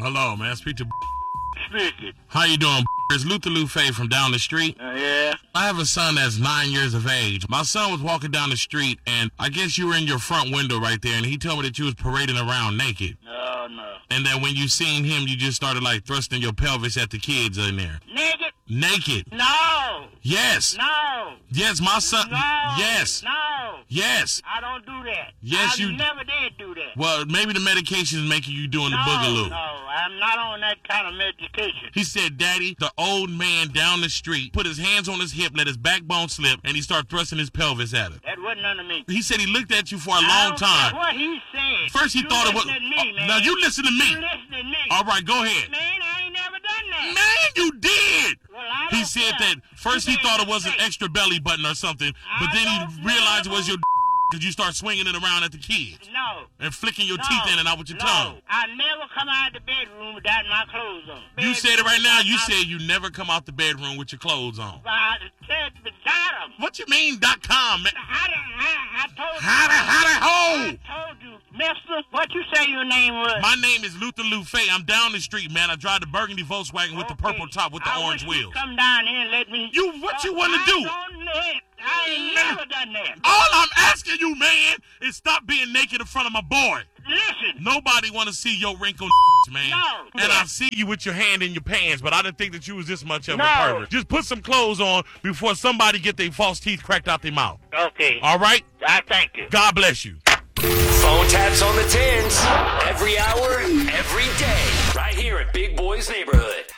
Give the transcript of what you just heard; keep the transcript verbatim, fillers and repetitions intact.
Hello, man. Speak to Speaking. How you doing? It's Luther Lufe from down the street. Uh, yeah? I have a son that's nine years of age. My son was walking down the street, and I guess you were in your front window right there, and he told me that you was parading around naked. No, no. And that when you seen him, you just started, like, thrusting your pelvis at the kids in there. Naked? Naked. No. Yes. No. Yes, my son. No. Yes. No. Yes. I don't do that. Yes, I you- never did do that. Well, maybe the medication is making you doing no, the boogaloo. No, I'm not on that kind of medication. He said, Daddy, the old man down the street put his hands on his hip, let his backbone slip, and he started thrusting his pelvis at him. That wasn't under me. He said he looked at you for a I long don't time. care what he said. First he you thought it was... listen to me, man. Now you listen to me. You listen to me. All right, go ahead. Man, I ain't never done that. Man, you did. Well, I He don't said care. that first he You thought made it was an a mistake. extra belly button or something, but I then he don't realized it was know. your because you start swinging it around at the kids No. and flicking your No, teeth in and out with your no. tongue. I never come out of the bedroom without my clothes on. You said it right now. You I- said you never come out the bedroom with your clothes on. I said beside him. What you mean dot com, man? How the, I, I told you. Howdy, howdy, ho! I told you, mister. What you say your name was? My name is Luther Lufe. I'm down the street, man. I drive the burgundy Volkswagen with the Okay. purple top with the I orange wish you'd wheels. come down here and let me. You, what you want I to do? don't let- I ain't never done that. All I'm asking you, man, is stop being naked in front of my boy. Listen. Nobody want to see your wrinkled man. No. And I see you with your hand in your pants, but I didn't think that you was this much of No. a pervert. Just put some clothes on before somebody get their false teeth cracked out their mouth. Okay. All right? I thank you. God bless you. Phone taps on the tens. Every hour, every day. Right here at Big Boy's Neighborhood.